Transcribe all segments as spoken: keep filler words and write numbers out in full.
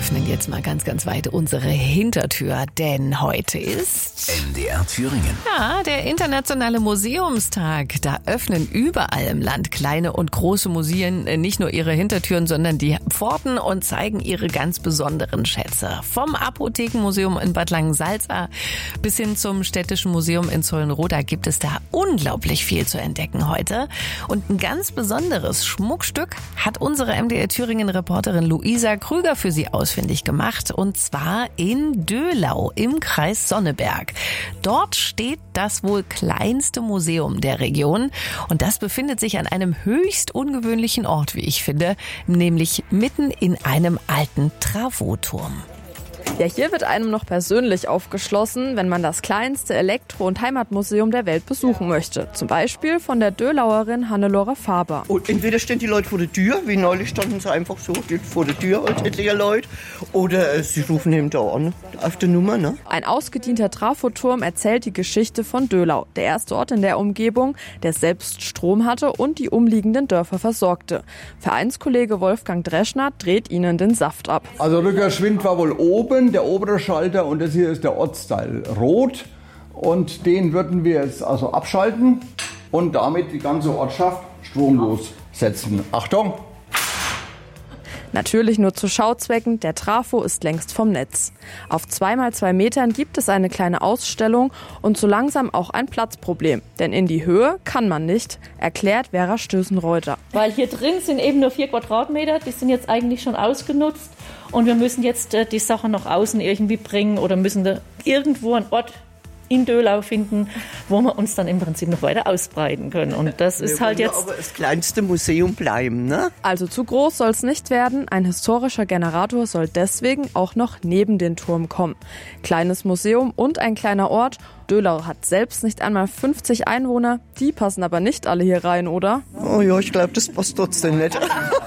öffnen jetzt mal ganz, ganz weit unsere Hintertür, denn heute ist N D R Thüringen. Ja, der internationale Museumstag. Da öffnen überall im Land kleine und große Museen nicht nur ihre Hintertüren, sondern die Pforten und zeigen ihre ganz besonderen Schätze. Vom Apothekenmuseum in Bad Langensalza bis hin zum Städtischen Museum in Zollenroda gibt es da unglaublich viel zu entdecken heute. Und ein ganz besonderes Schmuckstück hat unsere M D R Thüringen-Reporterin Luisa Krüger für Sie ausfindig gemacht. Und zwar in Döhlau im Kreis Sonneberg. Dort steht das wohl kleinste Museum der Region. Und das befindet sich an einem höchst ungewöhnlichen Ort, wie ich finde, nämlich mitten in einem alten Travoturm. Ja, hier wird einem noch persönlich aufgeschlossen, wenn man das kleinste Elektro- und Heimatmuseum der Welt besuchen möchte. Zum Beispiel von der Döhlauerin Hannelore Faber. Und entweder stehen die Leute vor der Tür, wie neulich standen sie einfach so vor der Tür, halt etliche Leute, oder äh, sie rufen eben da an, auf der Nummer. Ne? Ein ausgedienter Trafoturm erzählt die Geschichte von Döhlau, der erste Ort in der Umgebung, der selbst Strom hatte und die umliegenden Dörfer versorgte. Vereinskollege Wolfgang Dreschner dreht ihnen den Saft ab. Also Rückerschwind war wohl oben, der obere Schalter, und das hier ist der Ortsteil Rot, und den würden wir jetzt also abschalten und damit die ganze Ortschaft stromlos setzen. Achtung! Natürlich nur zu Schauzwecken, der Trafo ist längst vom Netz. Auf zwei mal zwei Metern gibt es eine kleine Ausstellung und so langsam auch ein Platzproblem. Denn in die Höhe kann man nicht, erklärt Vera Stößenreuter. Weil hier drin sind eben nur vier Quadratmeter, die sind jetzt eigentlich schon ausgenutzt und wir müssen jetzt äh, die Sachen nach außen irgendwie bringen oder müssen da irgendwo einen Ort in Döhlau finden, wo wir uns dann im Prinzip noch weiter ausbreiten können. Und das ist wir halt jetzt aber das kleinste Museum bleiben, ne? Also zu groß soll es nicht werden. Ein historischer Generator soll deswegen auch noch neben den Turm kommen. Kleines Museum und ein kleiner Ort. Döhlau hat selbst nicht einmal fünfzig Einwohner. Die passen aber nicht alle hier rein, oder? Oh ja, ich glaube, das passt trotzdem nicht.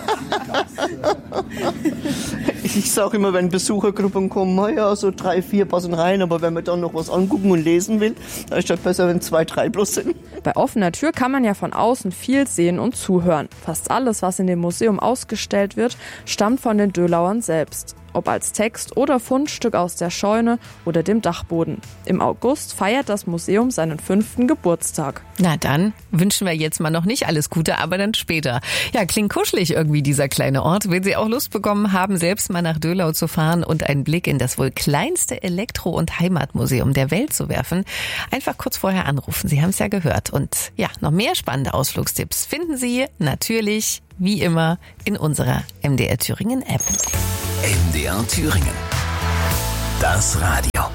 Ich sage immer, wenn Besuchergruppen kommen, ja, so drei, vier passen rein, aber wenn man dann noch was angucken und lesen will, dann ist das besser, wenn zwei, drei plus sind. Bei offener Tür kann man ja von außen viel sehen und zuhören. Fast alles, was in dem Museum ausgestellt wird, stammt von den Döhlauern selbst. Ob als Text oder Fundstück aus der Scheune oder dem Dachboden. Im August feiert das Museum seinen fünften Geburtstag. Na dann wünschen wir jetzt mal noch nicht alles Gute, aber dann später. Ja, klingt kuschelig irgendwie dieser kleine Ort. Wenn Sie auch Lust bekommen haben, selbst mal nach Döhlau zu fahren und einen Blick in das wohl kleinste Elektro- und Heimatmuseum der Welt zu werfen, einfach kurz vorher anrufen. Sie haben es ja gehört. Und ja, noch mehr spannende Ausflugstipps finden Sie natürlich, wie immer, in unserer M D R Thüringen App. N D R Thüringen. Das Radio.